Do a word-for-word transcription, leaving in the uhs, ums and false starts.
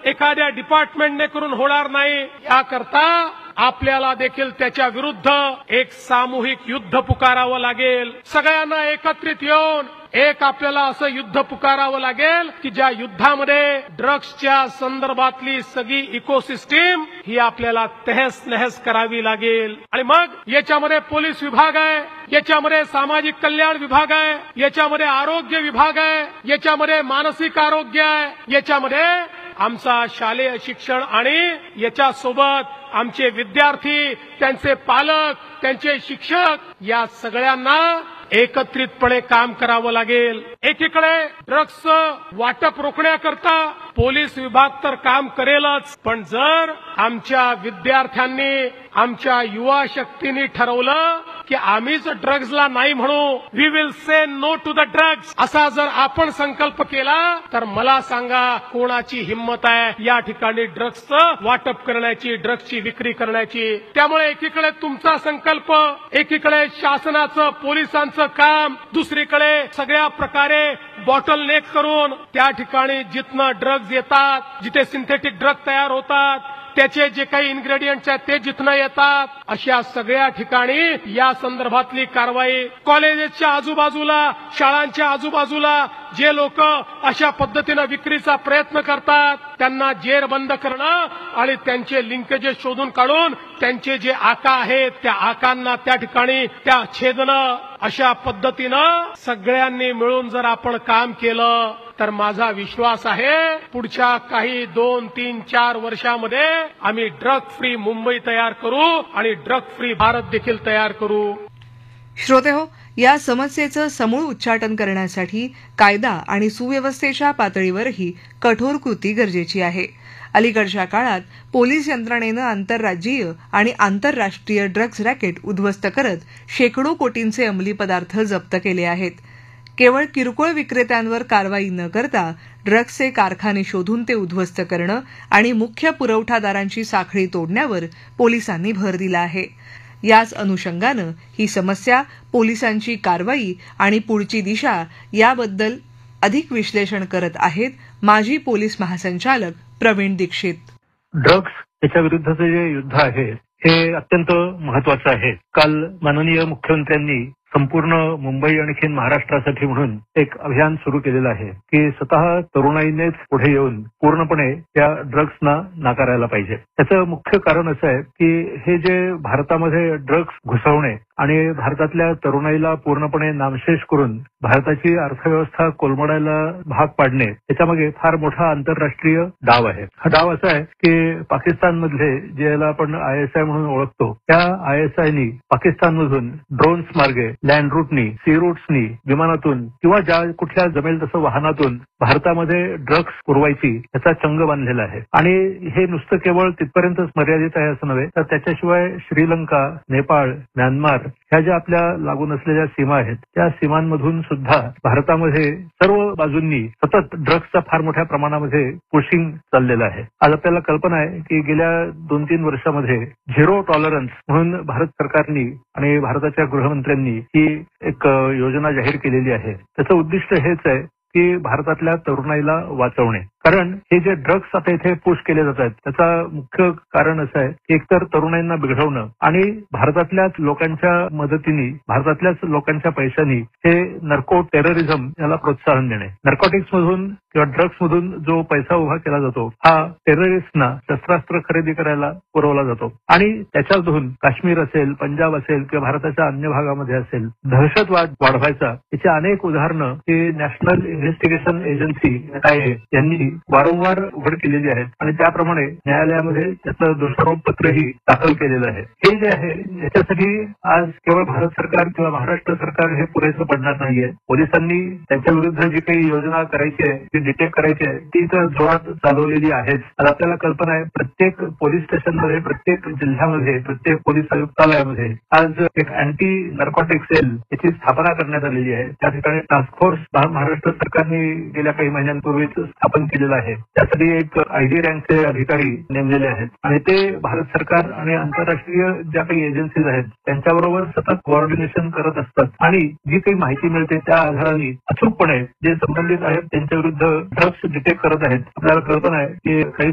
एखाद्या डिपार्टमेंटने करून होणार नाही. याकरता आपल्याला देखील त्याच्या विरुद्ध एक सामूहिक युद्ध पुकारावं लागेल. सगळ्यांना एकत्रित येऊन एक आपल्याला असं युद्ध पुकारावं लागेल की ज्या युद्धामध्ये ड्रग्सच्या संदर्भातली सगळी इकोसिस्टीम ही आपल्याला तहस नहस करावी लागेल. आणि मग याच्यामध्ये पोलीस विभाग आहे, याच्यामध्ये सामाजिक कल्याण विभाग आहे, याच्यामध्ये आरोग्य विभाग आहे, याच्यामध्ये मानसिक आरोग्य आहे, याच्यामध्ये आमचा शालेय शिक्षण आणि याच्यासोबत आमचे विद्यार्थी, त्यांचे पालक, त्यांचे शिक्षक या सगळ्यांना एकत्रितपणे काम करावं लागेल. एकीकडे ड्रग्सचं वाटप रोखण्याकरता पोलीस विभाग तर काम करेलच, पण जर आमच्या विद्यार्थ्यांनी, आमच्या युवा शक्तींनी ठरवलं की आम्हीच ड्रग्सला नाही म्हणू, we will say no to the drugs, असा जर आपण संकल्प केला तर मला सांगा कोणाची हिंमत आहे या ठिकाणी ड्रग्सचं वाटप करण्याची, ड्रग्सची विक्री करण्याची. त्यामुळे एकीकडे तुमचा संकल्प, एकीकडे शासनाचं, पोलिसांचं काम, दुसरीकडे सगळ्या प्रकारे बॉटल नेक करून त्या ठिकाणी जिथनं ड्रग्ज येतात, जिथे सिंथेटिक ड्रग तयार होतात, त्याचे जे काही इन्ग्रेडियंट्स आहेत ते जिथनं येतात, अशा सगळ्या ठिकाणी या संदर्भातली कारवाई. कॉलेजेसच्या आजूबाजूला, शाळांच्या आजूबाजूला जे लोक अशा पद्धतीनं विक्रीचा प्रयत्न करतात त्यांना जेरबंद करणं आणि त्यांचे लिंकेजेस शोधून काढून त्यांचे जे आका आहेत त्या आकांना त्या ठिकाणी त्या छेदणं, अशा पद्धतीनं सगळ्यांनी मिळून जर आपण काम केलं तर माझा विश्वास आहे पुढच्या काही दोन तीन चार वर्षामध्ये आम्ही ड्रग फ्री मुंबई तयार करू आणि ड्रग फ्री भारत देखील तयार करू. श्रोतेहो, या समस्येचं समूळ उच्चाटन करण्यासाठी कायदा आणि सुव्यवस्थेच्या पातळीवरही कठोर कृती गरजेची आहे. अलीकडच्या काळात पोलीस यंत्रणेनं आंतरराज्यीय आणि आंतरराष्ट्रीय ड्रग्ज रॅकेट उद्ध्वस्त करत शेकडो कोटींचे अंमली पदार्थ जप्त केले आहेत. केवळ किरकोळ विक्रेत्यांवर कारवाई न करता ड्रग्सचे कारखाने शोधून ते उद्ध्वस्त करणं आणि मुख्य पुरवठादारांची साखळी तोडण्यावर पोलिसांनी भर दिला आहे. याच अनुषंगानं ही समस्या, पोलिसांची कारवाई आणि पुढची दिशा याबद्दल अधिक विश्लेषण करत आहेत माजी पोलीस महासंचालक प्रवीण दीक्षित. ड्रग्स त्याच्या विरुद्धचं जे युद्ध आहे हे अत्यंत महत्वाचं आहे. काल माननीय मुख्यमंत्र्यांनी संपूर्ण मुंबई आणखी महाराष्ट्रासाठी म्हणून एक अभियान सुरू केलेलं आहे की स्वतः तरुणाईनेच पुढे येऊन पूर्णपणे या ड्रग्सना नाकारायला पाहिजे. त्याचं मुख्य कारण असं आहे की हे जे भारतामध्ये ड्रग्स घुसवणे आणि भारतातल्या तरुणाईला पूर्णपणे नामशेष करून भारताची अर्थव्यवस्था कोलमडायला भाग पाडणे, त्याच्यामागे फार मोठा आंतरराष्ट्रीय डाव आहे. हा डाव असा आहे की पाकिस्तानमधले ज्याला आपण आय एस आय म्हणून ओळखतो त्या आय एस आयनी पाकिस्तानमधून ड्रोन्स मार्गे, लँड रूटनी, सी रूट्सनी, विमानातून किंवा ज्या कुठल्या जमेल तसं वाहनातून भारतामध्ये ड्रग्स पुरवायची याचा चंग बांधलेला आहे. आणि हे नुसतं केवळ तिथपर्यंतच मर्यादित आहे असं नव्हे तर त्याच्याशिवाय श्रीलंका, नेपाळ, म्यानमार ह्या ज्या आपल्या लागून असलेल्या सीमा आहेत त्या सीमांमधून सुद्धा भारतामध्ये सर्व बाजूंनी सतत ड्रग्सचा फार मोठ्या प्रमाणामध्ये पुशिंग चाललेलं आहे. आज आपल्याला कल्पना आहे की गेल्या दोन तीन वर्षामध्ये झिरो टॉलरन्स म्हणून भारत सरकारनी आणि भारताच्या गृहमंत्र्यांनी ही एक योजना जाहीर केलेली आहे. त्याचं उद्दिष्ट हेच आहे की भारतातल्या तरुणाईला वाचवणे. कारण हे जे ड्रग्स आता इथे पुश केले जात आहेत त्याचा मुख्य कारण असं आहे की एकतर तरुणाईंना बिघडवणं आणि भारतातल्याच लोकांच्या मदतीने, भारतातल्याच लोकांच्या पैशांनी हे नर्को टेररिझम याला प्रोत्साहन देणे. नर्कोटिक्स मधून किंवा ड्रग्स मधून जो पैसा उभा केला जातो हा टेररिस्टना शस्त्रास्त्र खरेदी करायला पुरवला जातो आणि त्याच्यातून काश्मीर असेल, पंजाब असेल किंवा भारताच्या अन्य भागामध्ये असेल दहशतवाद वाढवायचा याची अनेक उदाहरणं ही नॅशनल इन्व्हेस्टिगेशन एजन्सी आय यांनी वारंवार उघड केलेली आहेत आणि त्याप्रमाणे न्यायालयामध्ये त्याचं दोषारोप पत्रही दाखल केलेलं आहे. हे जे आहे याच्यासाठी आज केवळ भारत सरकार किंवा महाराष्ट्र सरकार हे पुरेसं पडणार नाहीये. पोलिसांनी त्यांच्या विरुद्ध जी काही योजना करायची आहे, जी डिटेक्ट करायची आहे ती तर जोरात चालवलेली आहेच. आज आपल्याला कल्पना आहे प्रत्येक पोलीस स्टेशनमध्ये, प्रत्येक जिल्ह्यामध्ये, प्रत्येक पोलीस आयुक्तालयामध्ये आज एक अँटी नर्कोटिक सेल याची स्थापना करण्यात आलेली आहे. त्या ठिकाणी टास्क फोर्स महाराष्ट्र सरकारने गेल्या काही महिन्यांपूर्वीच स्थापन केलेलं आहे. त्यासाठी एक आयडी रँकचे अधिकारी नेमलेले आहेत आणि ते भारत सरकार आणि आंतरराष्ट्रीय ज्या काही एजन्सीज आहेत त्यांच्याबरोबर सतत कोऑर्डिनेशन करत असतात आणि जी काही माहिती मिळते त्या आधाराने अचूकपणे जे संबंधित आहेत त्यांच्या विरुद्ध ड्रग्स डिटेक्ट करत आहेत. आपल्याला कल्पना आहे की काही